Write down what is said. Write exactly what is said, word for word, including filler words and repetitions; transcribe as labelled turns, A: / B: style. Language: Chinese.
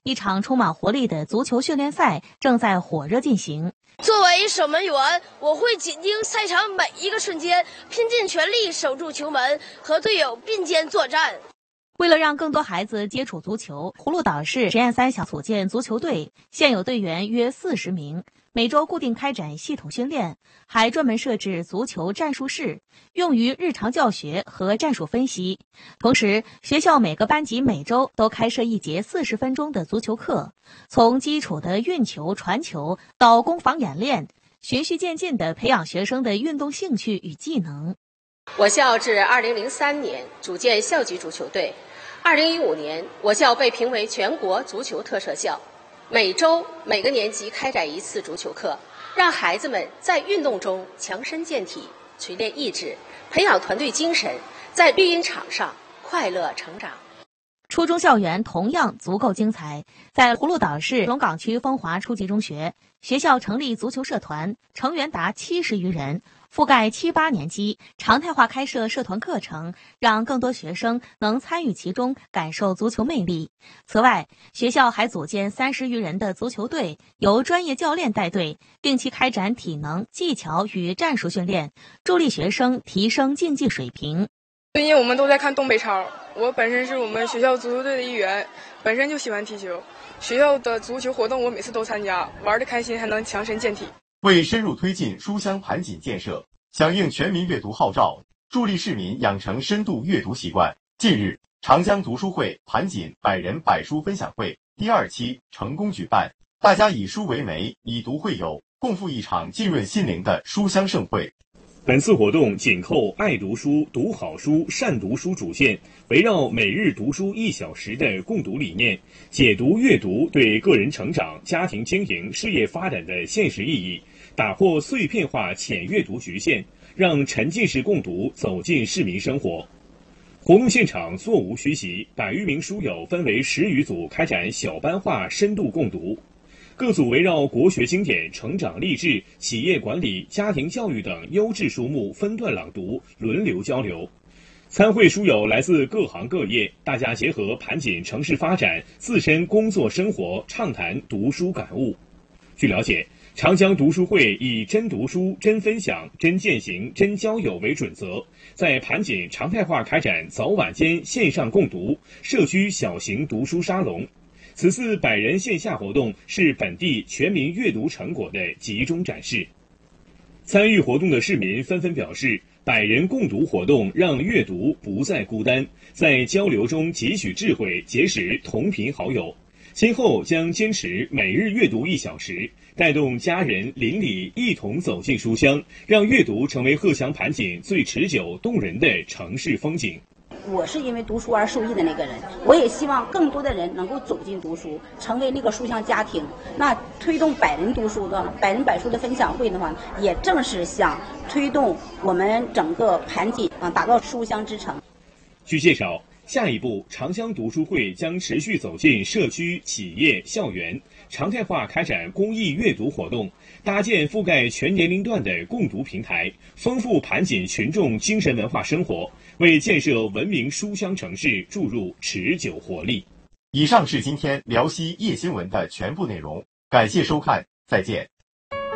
A: 一场充满活力的足球训练赛正在火热进行。
B: 作为守门员，我会紧盯赛场每一个瞬间，拼尽全力守住球门，和队友并肩作战。
A: 为了让更多孩子接触足球，葫芦岛市实验三小组建足球队，现有队员约四十名，每周固定开展系统训练，还专门设置足球战术室，用于日常教学和战术分析。同时，学校每个班级每周都开设一节四十分钟的足球课，从基础的运球、传球到攻防演练，循序渐进地培养学生的运动兴趣与技能。
C: 我校至二零零三年组建校级足球队。二零一五年，我校被评为全国足球特色校，每周每个年级开展一次足球课，让孩子们在运动中强身健体、锤炼意志，培养团队精神，在绿茵场上快乐成长。
A: 初中校园同样足够精彩，在葫芦岛市龙岗区风华初级中学，学校成立足球社团，成员达七十余人，覆盖七八年级，常态化开设社团课程，让更多学生能参与其中，感受足球魅力。此外，学校还组建三十余人的足球队，由专业教练带队，定期开展体能、技巧与战术训练，助力学生提升竞技水平。
D: 最近我们都在看东北超，我本身是我们学校足球队的一员，本身就喜欢踢球，学校的足球活动我每次都参加，玩得开心，还能强身健体。
E: 为深入推进书香盘锦建设，响应全民阅读号召，助力市民养成深度阅读习惯，近日，长江读书会盘锦百人百书分享会第二期成功举办，大家以书为媒，以读会友，共赴一场浸润心灵的书香盛会。
F: 本次活动紧扣爱读书、读好书、善读书主线，围绕每日读书一小时的共读理念，解读阅读对个人成长、家庭经营、事业发展的现实意义，打破碎片化浅阅读局限，让沉浸式共读走进市民生活。活动现场座无虚席，百余名书友分为十余组开展小班化深度共读。各组围绕国学经典、成长励志、企业管理、家庭教育等优质书目分段朗读，轮流交流。参会书友来自各行各业，大家结合盘锦城市发展、自身工作生活，畅谈读书感悟。据了解，长江读书会以真读书、真分享、真践行、真交友为准则，在盘锦常态化开展早晚间线上共读、社区小型读书沙龙。此次百人线下活动是本地全民阅读成果的集中展示。参与活动的市民纷纷表示，百人共读活动让阅读不再孤单，在交流中汲取智慧，结识同频好友。今后将坚持每日阅读一小时，带动家人邻里一同走进书香，让阅读成为鹤翔盘锦最持久动人的城市风景。
G: 我是因为读书而受益的那个人，我也希望更多的人能够走进读书，成为那个书香家庭。那推动百人读书的百人百书的分享会的话，也正是想推动我们整个盘锦啊，打造书香之城。
F: 据介绍，下一步长江读书会将持续走进社区、企业、校园，常态化开展公益阅读活动，搭建覆盖全年龄段的共读平台，丰富盘锦群众精神文化生活，为建设文明书香城市注入持久活力。
E: 以上是今天辽西夜新闻的全部内容，感谢收看，再见。